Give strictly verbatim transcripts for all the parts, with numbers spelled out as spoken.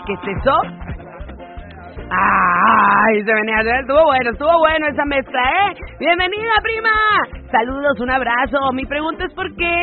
¿Qué es eso? Ay, se venía, estuvo bueno, estuvo bueno esa mezcla, ¿eh? Bienvenida, prima. Saludos, un abrazo. Mi pregunta es ¿por qué?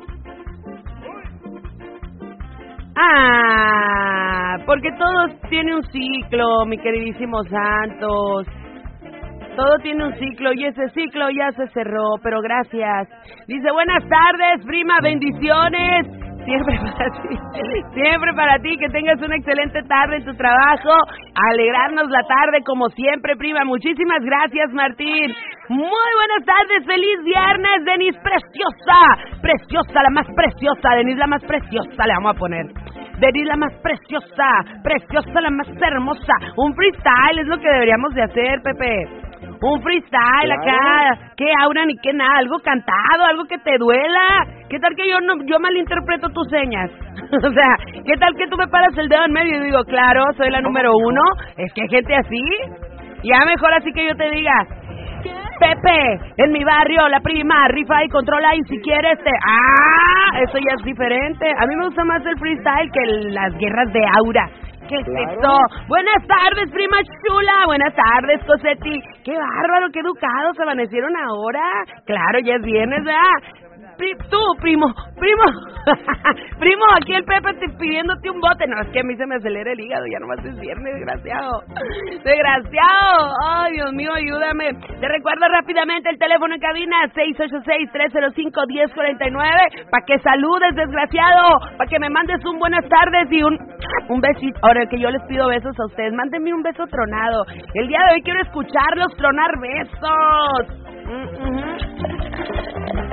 Ah, porque todo tiene un ciclo, mi queridísimo Santos. Todo tiene un ciclo y ese ciclo ya se cerró, pero gracias. Dice, buenas tardes, prima, bendiciones. Siempre para ti, siempre para ti, que tengas una excelente tarde en tu trabajo, alegrarnos la tarde como siempre, prima. Muchísimas gracias, Martín. Muy buenas tardes, feliz viernes, Denise, preciosa, preciosa, la más preciosa, Denise, la más preciosa, le vamos a poner. Denise, la más preciosa, preciosa, la más hermosa. Un freestyle es lo que deberíamos de hacer, Pepe. Un freestyle claro. Acá, qué aura ni qué nada, algo cantado, algo que te duela. ¿Qué tal que yo no yo malinterpreto tus señas? O sea, ¿qué tal que tú me paras el dedo en medio y digo, claro, soy la número uno? Es que hay gente así. Ya mejor así que yo te diga, Pepe, en mi barrio, la prima, rifa y controla y si quieres te... ¡Ah! Eso ya es diferente. A mí me gusta más el freestyle que el, las guerras de aura. ¿Qué es claro. Esto? Buenas tardes, prima chula. Buenas tardes, Cosetti. Qué bárbaro, qué educados amanecieron ahora. Claro, ya es viernes, ¿verdad? Pri tú, primo, primo, primo, aquí el Pepe te pidiéndote un bote. No, es que a mí se me acelera el hígado, ya nomás es viernes, desgraciado. Desgraciado. Ay, Dios mío, ayúdame. Te recuerdo rápidamente el teléfono en cabina, seis ocho seis, tres cero cinco, uno cero cuatro nueve, para que saludes, desgraciado, para que me mandes un buenas tardes y un, un besito. Ahora que yo les pido besos a ustedes, mándenme un beso tronado. El día de hoy quiero escucharlos tronar besos. Mm-hmm.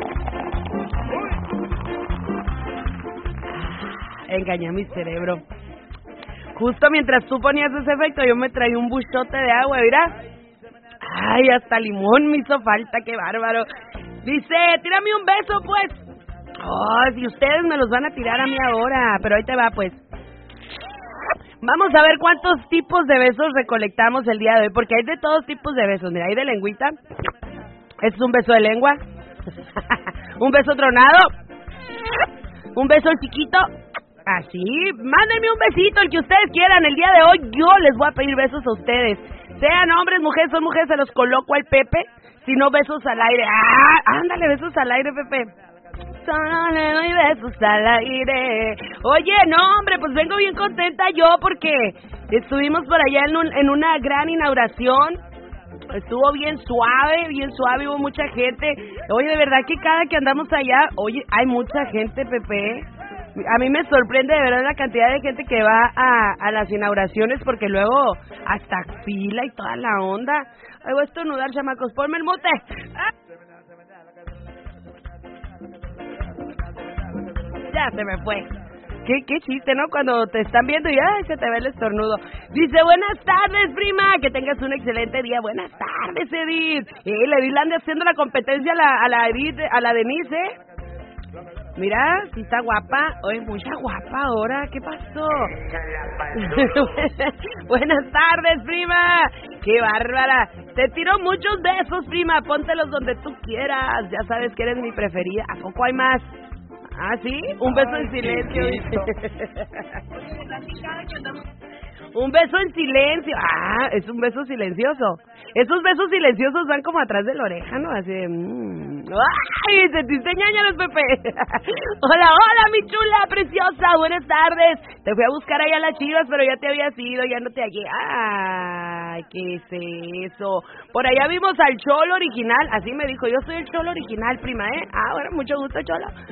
Engañé a mi cerebro. Justo mientras tú ponías ese efecto, yo me traí un buchote de agua, ¿verdad? Ay, hasta limón me hizo falta, qué bárbaro. Dice, tírame un beso, pues. Oh, si ustedes me los van a tirar a mí ahora, pero ahí te va, pues. Vamos a ver cuántos tipos de besos recolectamos el día de hoy, porque hay de todos tipos de besos. Mira, hay de lengüita. Este es un beso de lengua. Un beso tronado. Un beso chiquito. Así, mándenme un besito, el que ustedes quieran. El día de hoy yo les voy a pedir besos a ustedes. Sean hombres, mujeres, son mujeres, se los coloco al Pepe. Si no, besos al aire. ¡Ah! Ándale, besos al aire, Pepe. Solo le doy besos al aire. Oye, no, hombre, pues vengo bien contenta yo porque estuvimos por allá en, un, en una gran inauguración. Estuvo bien suave, bien suave, hubo mucha gente. Oye, de verdad que cada que andamos allá, oye, hay mucha gente, Pepe. A mí me sorprende de verdad la cantidad de gente que va a, a las inauguraciones porque luego hasta fila y toda la onda. Ay, voy a estornudar, chamacos, ponme el mote. ¡Ah! Ya se me fue. Qué, qué chiste, ¿no? Cuando te están viendo y ay, se te ve el estornudo. Dice, buenas tardes, prima, que tengas un excelente día. Buenas tardes, Edith. Eh, la Edith le anda haciendo la competencia a la, a la Edith, a la Denise, ¿eh? Mira, si está guapa. Oye, mucha guapa ahora. ¿Qué pasó? Buenas tardes, prima. Qué bárbara. Te tiro muchos besos, prima. Póntelos donde tú quieras. Ya sabes que eres mi preferida. ¿A poco hay más? ¿Ah, sí? Un beso en silencio. Un beso en silencio. Ah, es un beso silencioso. Esos besos silenciosos van como atrás de la oreja, ¿no? Así de... Mmm. ¡Ay! Se te ñañaros, Pepe. Hola, hola, mi chula preciosa. Buenas tardes. Te fui a buscar allá a las Chivas, pero ya te habías ido, ya no te hallé. Ay, ¿qué es eso? Por allá vimos al Cholo original. Así me dijo, yo soy el Cholo original, prima, ¿eh? Ah, bueno, mucho gusto, Cholo.